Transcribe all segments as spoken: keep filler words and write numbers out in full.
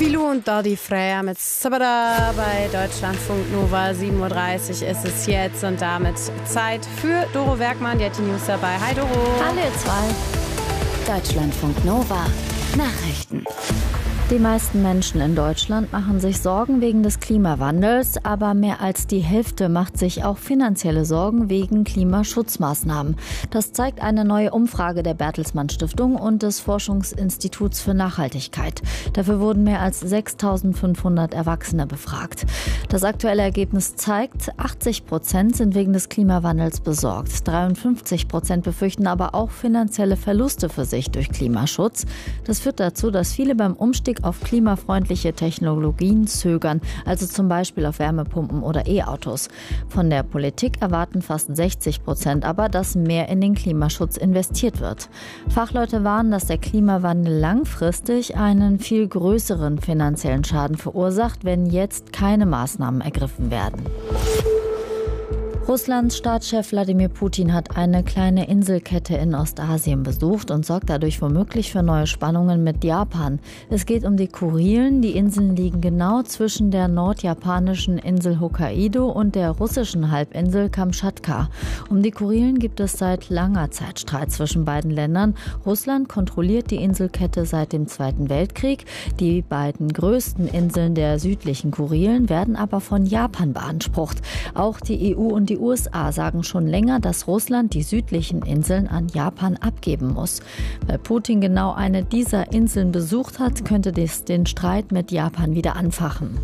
Filou und Dodi Freya mit Sabada bei Deutschlandfunk Nova. sieben Uhr dreißig ist es jetzt und damit Zeit für Doro Werkmann. Die hat die News dabei. Hi Doro. Hallo ihr zwei. Deutschlandfunk Nova. Nachrichten. Die meisten Menschen in Deutschland machen sich Sorgen wegen des Klimawandels, aber mehr als die Hälfte macht sich auch finanzielle Sorgen wegen Klimaschutzmaßnahmen. Das zeigt eine neue Umfrage der Bertelsmann Stiftung und des Forschungsinstituts für Nachhaltigkeit. Dafür wurden mehr als sechstausendfünfhundert Erwachsene befragt. Das aktuelle Ergebnis zeigt, achtzig Prozent sind wegen des Klimawandels besorgt. dreiundfünfzig Prozent befürchten aber auch finanzielle Verluste für sich durch Klimaschutz. Das führt dazu, dass viele beim Umstieg auf klimafreundliche Technologien zögern, also zum Beispiel auf Wärmepumpen oder E-Autos. Von der Politik erwarten fast sechzig Prozent aber, dass mehr in den Klimaschutz investiert wird. Fachleute warnen, dass der Klimawandel langfristig einen viel größeren finanziellen Schaden verursacht, wenn jetzt keine Maßnahmen ergriffen werden. Russlands Staatschef Wladimir Putin hat eine kleine Inselkette in Ostasien besucht und sorgt dadurch womöglich für neue Spannungen mit Japan. Es geht um die Kurilen. Die Inseln liegen genau zwischen der nordjapanischen Insel Hokkaido und der russischen Halbinsel Kamtschatka. Um die Kurilen gibt es seit langer Zeit Streit zwischen beiden Ländern. Russland kontrolliert die Inselkette seit dem Zweiten Weltkrieg. Die beiden größten Inseln der südlichen Kurilen werden aber von Japan beansprucht. Auch die E U und die Die U S A sagen schon länger, dass Russland die südlichen Inseln an Japan abgeben muss. Weil Putin genau eine dieser Inseln besucht hat, könnte das den Streit mit Japan wieder anfachen.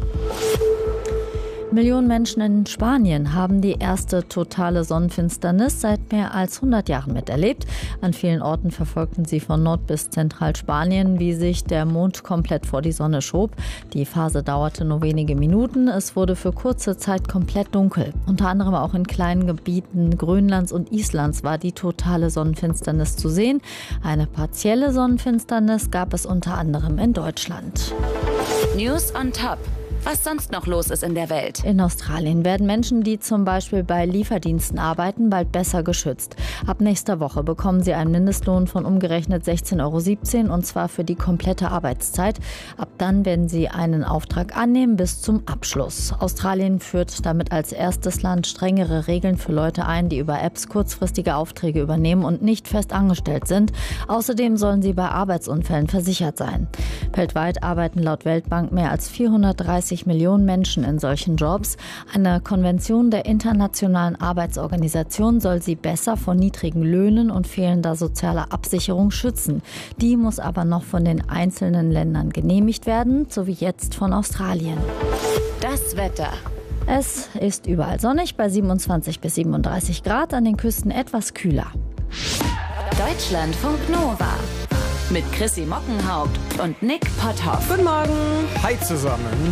Millionen Menschen in Spanien haben die erste totale Sonnenfinsternis seit mehr als hundert Jahren miterlebt. An vielen Orten verfolgten sie von Nord- bis Zentralspanien, wie sich der Mond komplett vor die Sonne schob. Die Phase dauerte nur wenige Minuten. Es wurde für kurze Zeit komplett dunkel. Unter anderem auch in kleinen Gebieten Grönlands und Islands war die totale Sonnenfinsternis zu sehen. Eine partielle Sonnenfinsternis gab es unter anderem in Deutschland. News on Top. Was sonst noch los ist in der Welt. In Australien werden Menschen, die zum Beispiel bei Lieferdiensten arbeiten, bald besser geschützt. Ab nächster Woche bekommen sie einen Mindestlohn von umgerechnet sechzehn Euro siebzehn und zwar für die komplette Arbeitszeit. Ab dann werden sie einen Auftrag annehmen bis zum Abschluss. Australien führt damit als erstes Land strengere Regeln für Leute ein, die über Apps kurzfristige Aufträge übernehmen und nicht fest angestellt sind. Außerdem sollen sie bei Arbeitsunfällen versichert sein. Weltweit arbeiten laut Weltbank mehr als vierhundertdreißig Millionen Menschen in solchen Jobs. Eine Konvention der Internationalen Arbeitsorganisation soll sie besser vor niedrigen Löhnen und fehlender sozialer Absicherung schützen. Die muss aber noch von den einzelnen Ländern genehmigt werden, so wie jetzt von Australien. Das Wetter. Es ist überall sonnig bei siebenundzwanzig bis siebenunddreißig Grad, an den Küsten etwas kühler. Deutschlandfunk Nova. Mit Chrissy Mockenhaupt und Nick Potthoff. Guten Morgen. Hi zusammen.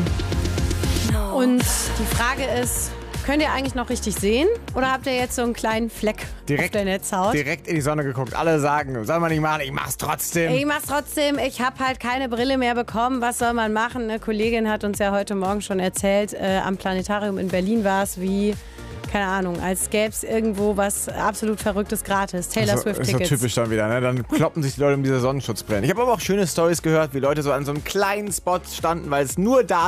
Und die Frage ist, könnt ihr eigentlich noch richtig sehen? Oder habt ihr jetzt so einen kleinen Fleck direkt, auf der Netzhaut? Direkt in die Sonne geguckt. Alle sagen, soll man nicht machen, ich mach's trotzdem. Ich mach's trotzdem. Ich habe halt keine Brille mehr bekommen. Was soll man machen? Eine Kollegin hat uns ja heute Morgen schon erzählt, äh, am Planetarium in Berlin war es wie... Keine Ahnung, als gäbe es irgendwo was absolut Verrücktes gratis. Taylor also, Swift-Tickets. Ist so typisch dann wieder, ne? Dann kloppen sich die Leute um diese Sonnenschutzbrillen. Ich habe aber auch schöne Storys gehört, wie Leute so an so einem kleinen Spot standen, weil es nur da